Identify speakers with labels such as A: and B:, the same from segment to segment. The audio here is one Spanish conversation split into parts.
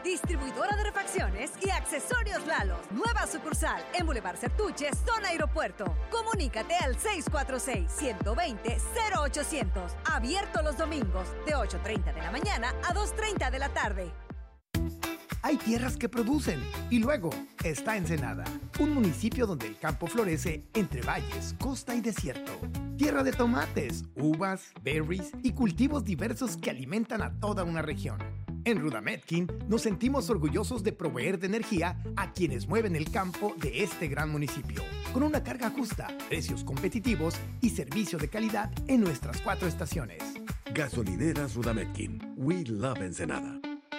A: Distribuidora de refacciones y accesorios Lalos. Nueva sucursal en Boulevard Sertuche, zona aeropuerto. Comunícate al 646-120-0800. Abierto los domingos de 8:30 de la mañana a 2:30 de la tarde.
B: Hay tierras que producen y luego está Ensenada, un municipio donde el campo florece entre valles, costa y desierto. Tierra de tomates, uvas, berries y cultivos diversos que alimentan a toda una región. En Rudametkin nos sentimos orgullosos de proveer de energía a quienes mueven el campo de este gran municipio, con una carga justa, precios competitivos y servicio de calidad en nuestras 4 estaciones.
C: Gasolineras Rudametkin. We love Ensenada.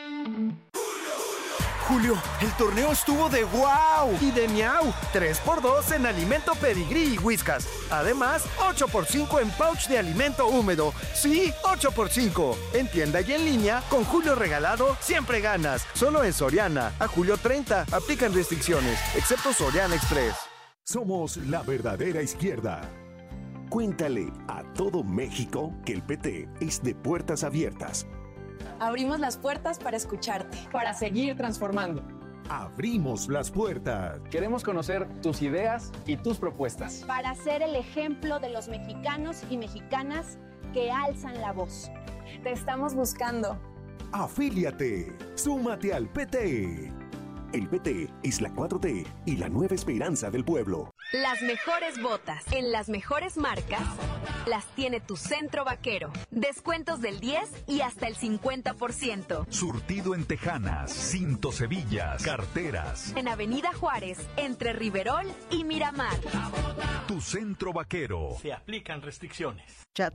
D: Julio, el torneo estuvo de wow y de miau. 3x2 en alimento Pedigrí y Whiskas. Además, 8x5 en pouch de alimento húmedo. Sí, 8x5. En tienda y en línea, con Julio regalado, siempre ganas. Solo en Soriana. A julio 30. Aplican restricciones, excepto Soriana Express.
C: Somos la verdadera izquierda. Cuéntale a todo México que el PT es de puertas abiertas.
E: Abrimos las puertas para escucharte.
F: Para seguir transformando.
C: Abrimos las puertas.
F: Queremos conocer tus ideas y tus propuestas.
G: Para ser el ejemplo de los mexicanos y mexicanas que alzan la voz.
E: Te estamos buscando.
C: Afíliate. Súmate al PT. El PT es la 4T y la nueva esperanza del pueblo.
H: Las mejores botas en las mejores marcas las tiene tu Centro Vaquero. Descuentos del 10 y hasta el 50%.
I: Surtido en tejanas, cintos, hebillas, carteras.
H: En Avenida Juárez, entre Riverol y Miramar.
I: Tu Centro Vaquero.
J: Se aplican restricciones.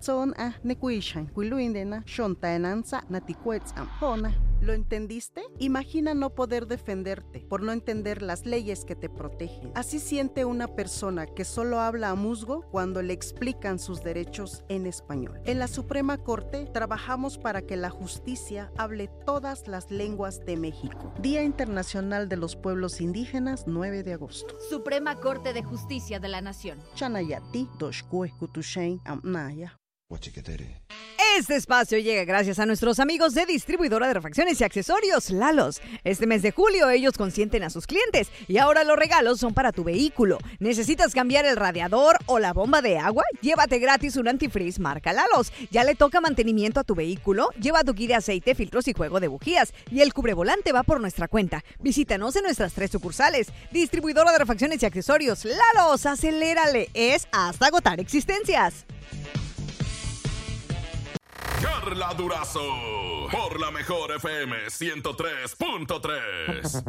K: ¿Lo entendiste? Imagina no poder defenderte por no entender las leyes que te protegen. Así siente una persona que solo habla a musgo cuando le explican sus derechos en español. En la Suprema Corte trabajamos para que la justicia hable todas las lenguas de México. Día Internacional de los Pueblos Indígenas, 9 de agosto.
L: Suprema Corte de Justicia de la Nación.
K: Chanayati, Doshkue, Kutushain, Amnaya.
A: Este espacio llega gracias a nuestros amigos de Distribuidora de Refacciones y Accesorios Lalos. Este mes de julio ellos consienten a sus clientes y ahora los regalos son para tu vehículo. ¿Necesitas cambiar el radiador o la bomba de agua? Llévate gratis un antifreeze marca Lalos. ¿Ya le toca mantenimiento a tu vehículo? Lleva tu kit de aceite, filtros y juego de bujías. Y el cubrevolante va por nuestra cuenta. Visítanos en nuestras 3 sucursales. Distribuidora de Refacciones y Accesorios Lalos. Acelérale. Es hasta agotar existencias.
M: Carla Durazo, por la mejor FM 103.3.